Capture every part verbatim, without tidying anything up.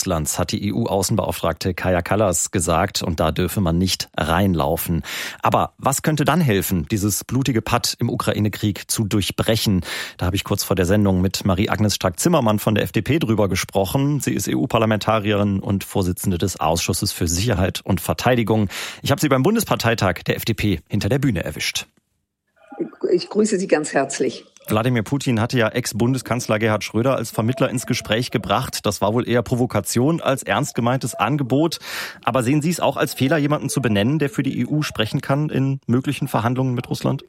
Russlands, hat die E U-Außenbeauftragte Kaja Kallas gesagt, und da dürfe man nicht reinlaufen. Aber was könnte dann helfen, dieses blutige Patt im Ukraine-Krieg zu durchbrechen? Da habe ich kurz vor der Sendung mit Marie-Agnes Strack-Zimmermann von der F D P drüber gesprochen. Sie ist E U-Parlamentarierin und Vorsitzende des Ausschusses für Sicherheit und Verteidigung. Ich habe sie beim Bundesparteitag der F D P hinter der Bühne erwischt. Ich grüße Sie ganz herzlich. Wladimir Putin hatte ja Ex-Bundeskanzler Gerhard Schröder als Vermittler ins Gespräch gebracht. Das war wohl eher Provokation als ernst gemeintes Angebot. Aber sehen Sie es auch als Fehler, jemanden zu benennen, der für die E U sprechen kann in möglichen Verhandlungen mit Russland?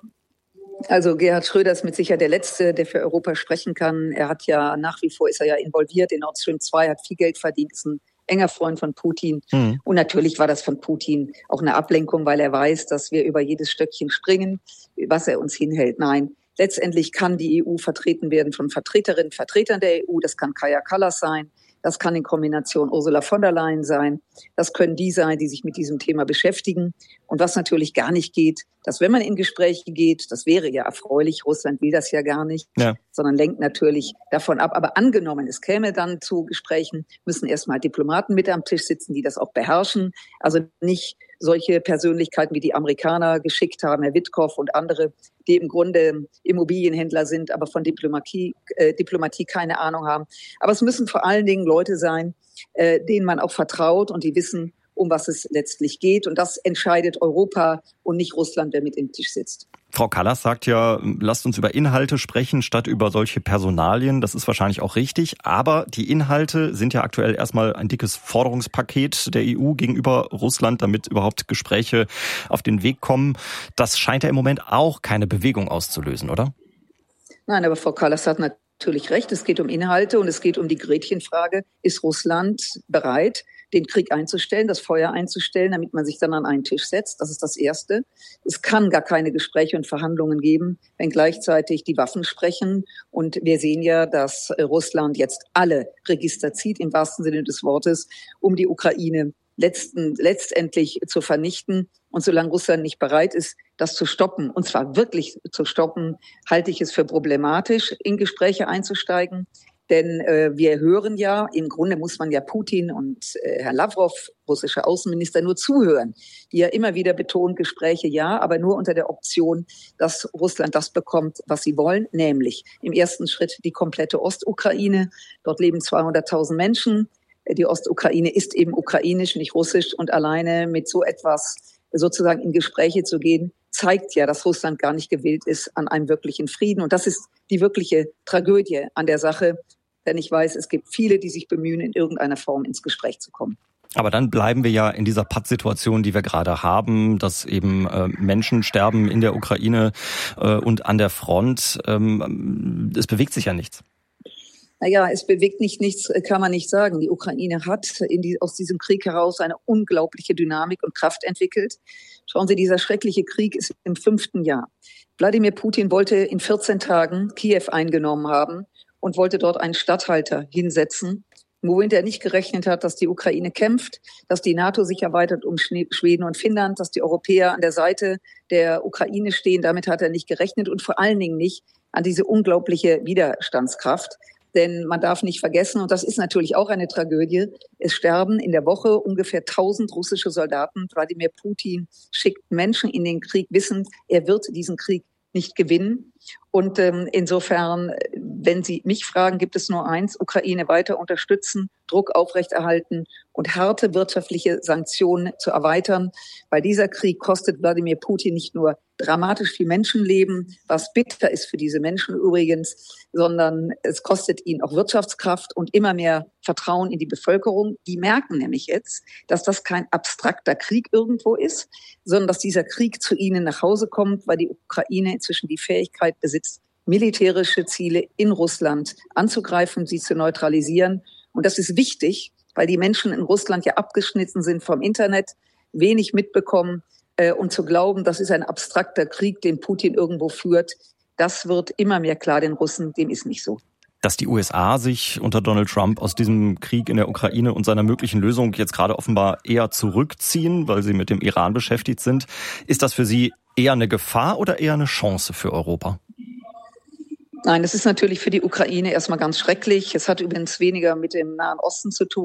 Also Gerhard Schröder ist mit Sicherheit der Letzte, der für Europa sprechen kann. Er hat ja nach wie vor, ist er ja involviert in Nord Stream zwei, hat viel Geld verdient, ist ein enger Freund von Putin. Mhm. Und natürlich war das von Putin auch eine Ablenkung, weil er weiß, dass wir über jedes Stöckchen springen, was er uns hinhält. Nein, letztendlich kann die E U vertreten werden von Vertreterinnen und Vertretern der E U. Das kann Kaja Kallas sein. Das kann in Kombination Ursula von der Leyen sein. Das können die sein, die sich mit diesem Thema beschäftigen. Und was natürlich gar nicht geht, dass wenn man in Gespräche geht, das wäre ja erfreulich, Russland will das ja gar nicht, ja. sondern lenkt natürlich davon ab. Aber angenommen, es käme dann zu Gesprächen, müssen erstmal Diplomaten mit am Tisch sitzen, die das auch beherrschen. Also nicht solche Persönlichkeiten wie die Amerikaner geschickt haben, Herr Witkow und andere, die im Grunde Immobilienhändler sind, aber von Diplomatie, äh, Diplomatie keine Ahnung haben. Aber es müssen vor allen Dingen Leute sein, äh, denen man auch vertraut und die wissen, um was es letztlich geht. Und das entscheidet Europa und nicht Russland, wer mit im Tisch sitzt. Frau Kallas sagt ja, lasst uns über Inhalte sprechen, statt über solche Personalien. Das ist wahrscheinlich auch richtig. Aber die Inhalte sind ja aktuell erstmal ein dickes Forderungspaket der E U gegenüber Russland, damit überhaupt Gespräche auf den Weg kommen. Das scheint ja im Moment auch keine Bewegung auszulösen, oder? Nein, aber Frau Kallas hat natürlich recht. Es geht um Inhalte und es geht um die Gretchenfrage. Ist Russland bereit, den Krieg einzustellen, das Feuer einzustellen, damit man sich dann an einen Tisch setzt? Das ist das Erste. Es kann gar keine Gespräche und Verhandlungen geben, wenn gleichzeitig die Waffen sprechen. Und wir sehen ja, dass Russland jetzt alle Register zieht, im wahrsten Sinne des Wortes, um die Ukraine letzten, letztendlich zu vernichten. Und solange Russland nicht bereit ist, das zu stoppen, und zwar wirklich zu stoppen, halte ich es für problematisch, in Gespräche einzusteigen. Denn äh, wir hören ja, im Grunde muss man ja Putin und äh, Herr Lavrov, russischer Außenminister, nur zuhören, die ja immer wieder betonen, Gespräche ja, aber nur unter der Option, dass Russland das bekommt, was sie wollen, nämlich im ersten Schritt die komplette Ostukraine. Dort leben zweihunderttausend Menschen. Die Ostukraine ist eben ukrainisch, nicht russisch. Und alleine mit so etwas sozusagen in Gespräche zu gehen, zeigt ja, dass Russland gar nicht gewillt ist an einem wirklichen Frieden. Und das ist die wirkliche Tragödie an der Sache. Denn ich weiß, es gibt viele, die sich bemühen, in irgendeiner Form ins Gespräch zu kommen. Aber dann bleiben wir ja in dieser Pattsituation, die wir gerade haben, dass eben äh, Menschen sterben in der Ukraine äh, und an der Front. Ähm, es bewegt sich ja nichts. Naja, es bewegt nicht nichts, kann man nicht sagen. Die Ukraine hat in die, aus diesem Krieg heraus eine unglaubliche Dynamik und Kraft entwickelt. Schauen Sie, dieser schreckliche Krieg ist im fünften Jahr. Wladimir Putin wollte in vierzehn Tagen Kiew eingenommen haben und wollte dort einen Statthalter hinsetzen, womit er nicht gerechnet hat, dass die Ukraine kämpft, dass die NATO sich erweitert um Schweden und Finnland, dass die Europäer an der Seite der Ukraine stehen. Damit hat er nicht gerechnet und vor allen Dingen nicht an diese unglaubliche Widerstandskraft. Denn man darf nicht vergessen, und das ist natürlich auch eine Tragödie, es sterben in der Woche ungefähr tausend russische Soldaten. Wladimir Putin schickt Menschen in den Krieg, wissend, er wird diesen Krieg nicht gewinnen. Und ähm, insofern, wenn Sie mich fragen, gibt es nur eins: Ukraine weiter unterstützen, Druck aufrechterhalten und harte wirtschaftliche Sanktionen zu erweitern. Weil dieser Krieg kostet Wladimir Putin nicht nur dramatisch viel Menschenleben, was bitter ist für diese Menschen übrigens, sondern es kostet ihnen auch Wirtschaftskraft und immer mehr Vertrauen in die Bevölkerung. Die merken nämlich jetzt, dass das kein abstrakter Krieg irgendwo ist, sondern dass dieser Krieg zu ihnen nach Hause kommt, weil die Ukraine inzwischen die Fähigkeit besitzt, militärische Ziele in Russland anzugreifen, sie zu neutralisieren. Und das ist wichtig, weil die Menschen in Russland ja abgeschnitten sind vom Internet, wenig mitbekommen. Äh, und zu glauben, das ist ein abstrakter Krieg, den Putin irgendwo führt, das wird immer mehr klar den Russen, dem ist nicht so. Dass die U S A sich unter Donald Trump aus diesem Krieg in der Ukraine und seiner möglichen Lösung jetzt gerade offenbar eher zurückziehen, weil sie mit dem Iran beschäftigt sind, ist das für Sie eher eine Gefahr oder eher eine Chance für Europa? Nein, es ist natürlich für die Ukraine erstmal ganz schrecklich. Es hat übrigens weniger mit dem Nahen Osten zu tun.